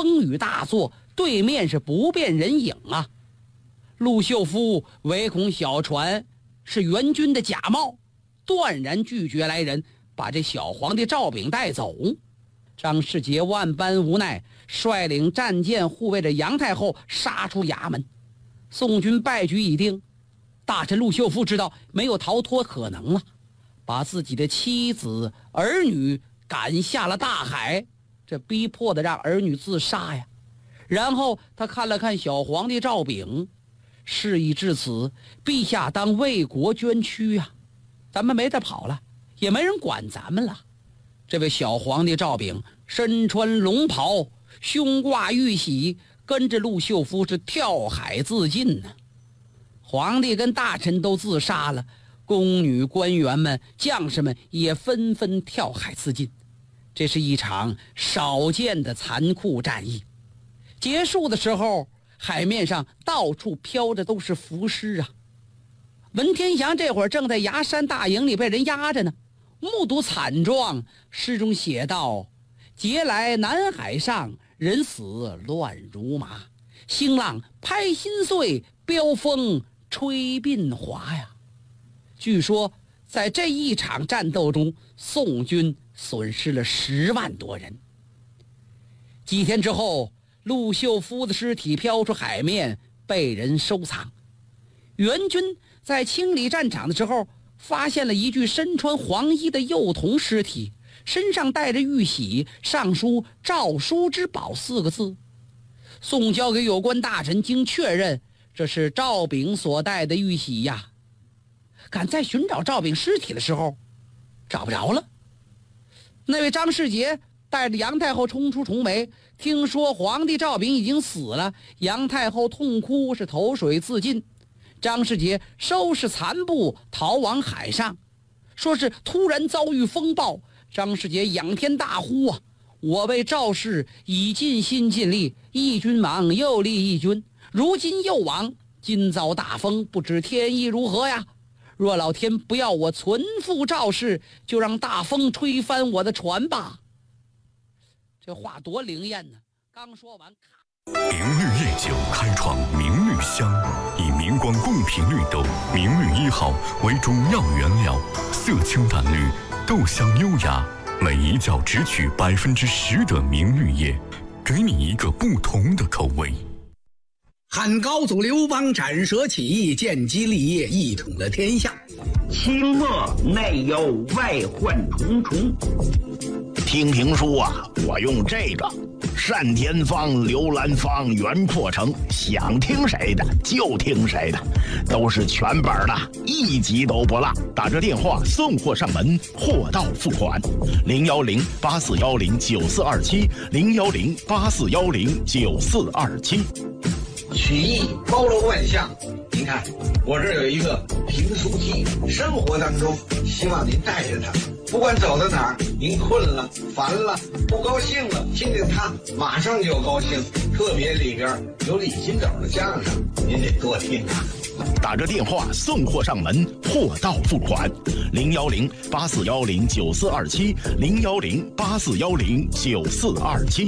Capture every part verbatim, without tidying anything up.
风雨大作，对面是不见人影啊。陆秀夫唯恐小船是援军的假冒，断然拒绝来人，把这小皇帝赵炳带走。张世杰万般无奈，率领战舰护卫着杨太后杀出衙门。宋军败局已定，大臣陆秀夫知道没有逃脱可能了，把自己的妻子儿女赶下了大海，这逼迫的让儿女自杀呀。然后他看了看小皇帝赵炳，事已至此，陛下当为国捐躯啊，咱们没得跑了，也没人管咱们了。这位小皇帝赵炳身穿龙袍，胸挂玉玺，跟着陆秀夫是跳海自尽呢。皇帝跟大臣都自杀了，宫女官员们将士们也纷纷跳海自尽。这是一场少见的残酷战役。结束的时候，海面上到处飘着都是浮尸啊。文天祥这会儿正在崖山大营里被人压着呢，目睹惨状，诗中写道：劫来南海上，人死乱如麻，兴浪拍心碎，飙风吹鬓华呀。据说在这一场战斗中，宋军损失了十万多人。几天之后，陆秀夫的尸体飘出海面，被人收藏。援军在清理战场的时候，发现了一具身穿黄衣的幼童尸体，身上带着玉玺，上书诏书之宝四个字。送交给有关大臣，经确认，这是赵炳所带的玉玺呀。赶在寻找赵炳尸体的时候，找不着了。那位张世杰带着杨太后冲出重围，听说皇帝赵炳已经死了，杨太后痛哭，是投水自尽。张世杰收拾残部逃往海上，说是突然遭遇风暴。张世杰仰天大呼啊，我为赵氏已尽心尽力，一君亡又立一君，如今又亡，今遭大风，不知天意如何呀。若老天不要我存复赵氏，就让大风吹翻我的船吧。这话多灵验呢！刚说完， 明绿夜酒开创明绿香，以明光贡品绿豆明绿一号为主要原料，色清淡绿，豆香优雅，每一窖只取百分之十的明绿叶，给你一个不同的口味。 汉高祖刘邦斩蛇起义，建基立业，一统了天下。 清末内忧外患重重。 听评书啊，我用这个单田芳、刘兰芳、袁阔成，想听谁的就听谁的，都是全本的，一集都不落。打着电话送货上门，货到付款。零幺零八四幺零九四二七，零幺零八四幺零九四二七。 曲艺包罗万象，您看我这有一个评书机，生活当中希望您带着它，不管走到哪儿，您困了、烦了、不高兴了，听听它马上就高兴。特别里边有李金斗的相声，您得多听啊。 打着电话送货上门，货到付款。零幺零八四幺零九四二七，零幺零八四幺零九四二七。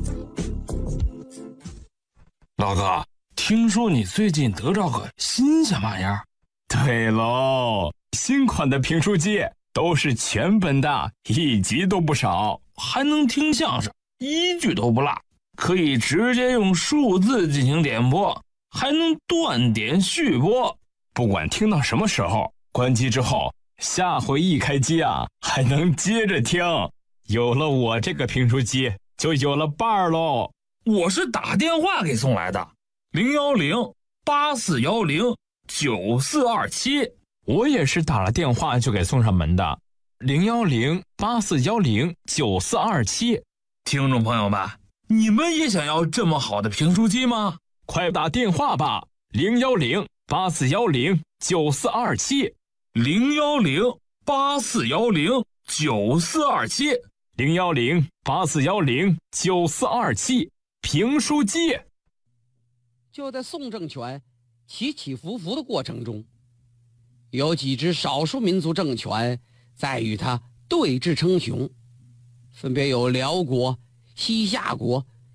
老哥，听说你最近得着个新鲜玩意儿？ 对喽，新款的评书机都是全本的，一集都不少， 还能听相声，一句都不落，可以直接用数字进行点播，还能断点续播。 不管听到什么时候，关机之后，下回一开机啊，还能接着听。有了我这个评书机，就有了伴儿喽。 我是打电话给送来的，零幺零八四幺零九四二七。 我也是打了电话就给送上门的，零幺零八四幺零九四二七。 听众朋友们，你们也想要这么好的评书机吗？ 快打电话吧，零幺零八四幺零九四二七， 零幺零八四幺零九四二七， 零幺零八四幺零九四二七。评书机。 就在宋政权起起伏伏的过程中，有几支少数民族政权在与他对峙称雄，分别有辽国、西夏国、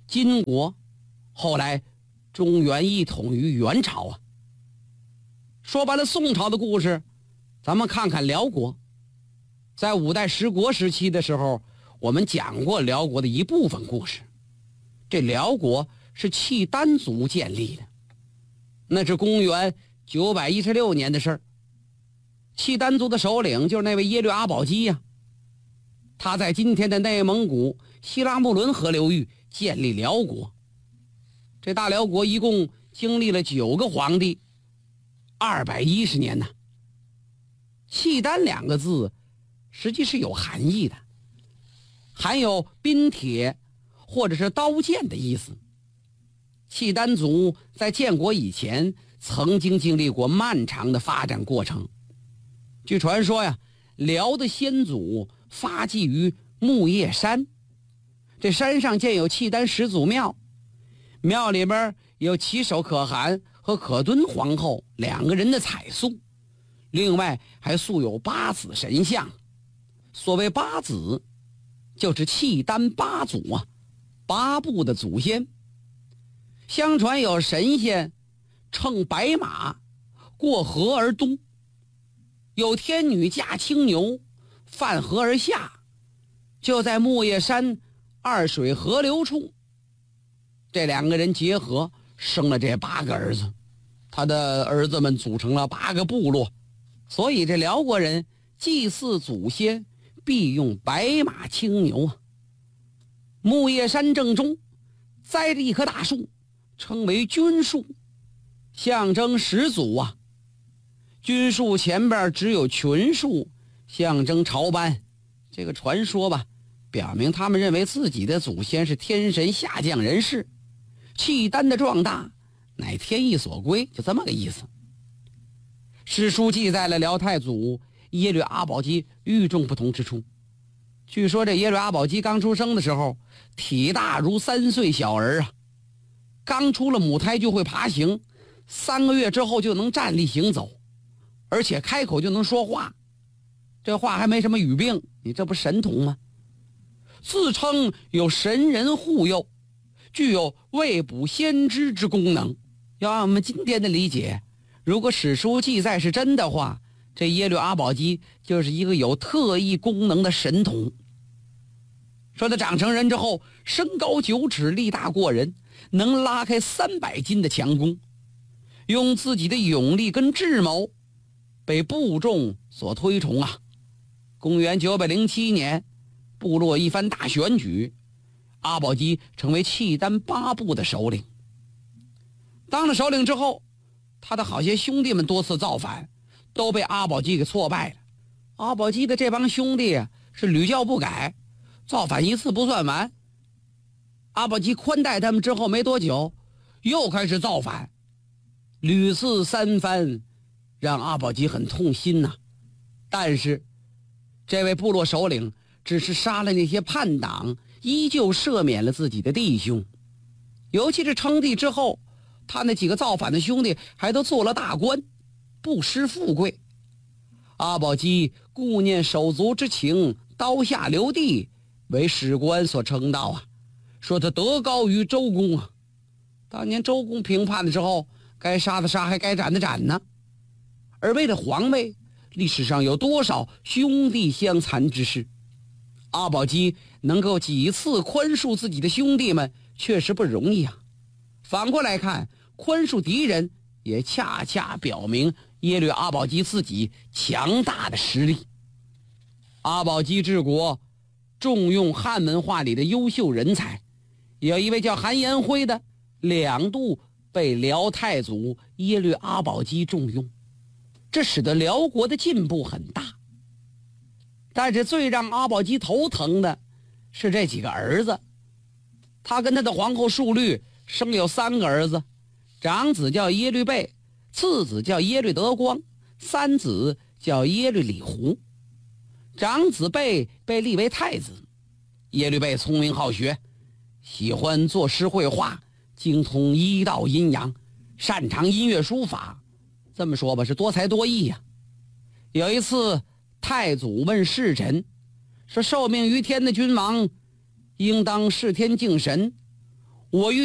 金国，后来中原一统于元朝啊。说完了宋朝的故事，咱们看看辽国。在五代十国时期的时候，我们讲过辽国的一部分故事。这辽国是契丹族建立的，那是公元九百一十六年的事儿。契丹族的首领就是那位耶律阿保机呀、啊，他在今天的内蒙古西拉木伦河流域建立辽国。这大辽国一共经历了九个皇帝，二百一十年呢。契丹两个字实际是有含义的，含有冰铁或者是刀剑的意思。契丹族在建国以前曾经经历过漫长的发展过程。据传说呀，辽的先祖发迹于木叶山，这山上建有契丹始祖庙，庙里边有旗手可汗和可敦皇后两个人的彩塑，另外还塑有八子神像。所谓八子，就是契丹八祖啊，八部的祖先。相传有神仙乘白马过河而东，有天女驾青牛泛河而下，就在木叶山二水河流处，这两个人结合生了这八个儿子，他的儿子们组成了八个部落。所以这辽国人祭祀祖先必用白马青牛啊。木叶山正中栽着一棵大树，称为菌树，象征始祖啊。菌树前边只有群树，象征朝班。这个传说吧，表明他们认为自己的祖先是天神下降人世，契丹的壮大乃天意所归，就这么个意思。史书记载了辽太祖耶律阿保机与众不同之处。据说这耶律阿保机刚出生的时候，体大如三岁小儿啊，刚出了母胎就会爬行，三个月之后就能站立行走，而且开口就能说话，这话还没什么语病，你这不神童吗？自称有神人护佑，具有未卜先知之功能。要按我们今天的理解，如果史书记载是真的话，这耶律阿保机就是一个有特异功能的神童。说他长成人之后，身高九尺，力大过人，能拉开三百斤的强弓，用自己的勇力跟智谋被部众所推崇啊。公元九百零七年，部落一番大选举，阿保机成为契丹八部的首领。当了首领之后，他的好些兄弟们多次造反，都被阿保机给挫败了。阿保机的这帮兄弟啊，是屡教不改，造反一次不算完。阿保机宽待他们之后没多久，又开始造反，屡次三番，让阿保机很痛心呐、啊。但是这位部落首领只是杀了那些叛党，依旧赦免了自己的弟兄。尤其是称帝之后，他那几个造反的兄弟还都做了大官，不失富贵。阿保机顾念手足之情，刀下留地，为史官所称道啊，说他德高于周公啊。当年周公平叛的时候，该杀的杀，还该斩的斩呢。而为了皇位，历史上有多少兄弟相残之事？阿保机能够几次宽恕自己的兄弟们，确实不容易啊。反过来看，宽恕敌人也恰恰表明耶律阿保机自己强大的实力。阿保机治国重用汉文化里的优秀人才，有一位叫韩延辉的，两度被辽太祖耶律阿保机重用，这使得辽国的进步很大。但是最让阿保机头疼的是这几个儿子。他跟他的皇后述律生有三个儿子，长子叫耶律倍，次子叫耶律德光，三子叫耶律李胡。长子倍被立为太子。耶律倍聪明好学，喜欢作诗绘画，精通医道阴阳，擅长音乐书法，这么说吧，是多才多艺呀、啊。有一次太祖问侍臣说，受命于天的君王应当视天敬神， 我遇